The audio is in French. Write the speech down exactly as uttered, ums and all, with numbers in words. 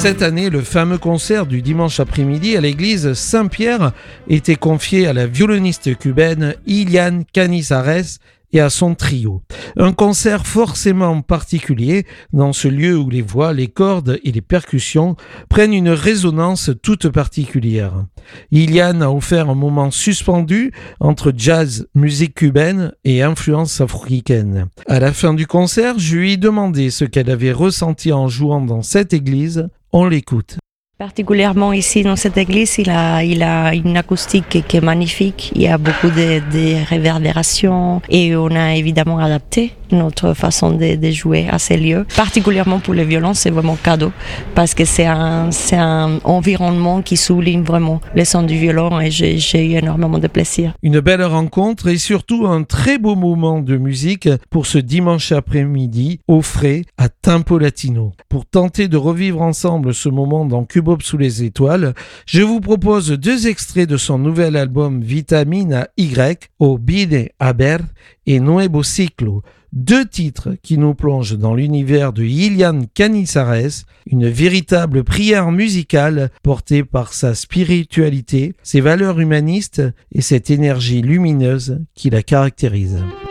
Cette année, le fameux concert du dimanche après-midi à l'église Saint-Pierre était confié à la violoniste cubaine Ilian Canizares et à son trio. Un concert forcément particulier dans ce lieu où les voix, les cordes et les percussions prennent une résonance toute particulière. Ilian a offert un moment suspendu entre jazz, musique cubaine et influence africaine. À la fin du concert, je lui ai demandé ce qu'elle avait ressenti en jouant dans cette église. On l'écoute. Particulièrement ici dans cette église, il a, il a une acoustique qui est magnifique. Il y a beaucoup de, de réverbérations et on a évidemment adapté notre façon de, de jouer à ces lieux. Particulièrement pour les violons, c'est vraiment cadeau parce que c'est un, c'est un environnement qui souligne vraiment le son du violon et j'ai, j'ai eu énormément de plaisir. Une belle rencontre et surtout un très beau moment de musique pour ce dimanche après-midi au frais à Tempo Latino. Pour tenter de revivre ensemble ce moment dans Cubop sous les étoiles, je vous propose deux extraits de son nouvel album Vitamina Y, O Vine a Ver et Nuevo Ciclo. Deux titres qui nous plongent dans l'univers de Ilian Canizares, une véritable prière musicale portée par sa spiritualité, ses valeurs humanistes et cette énergie lumineuse qui la caractérise.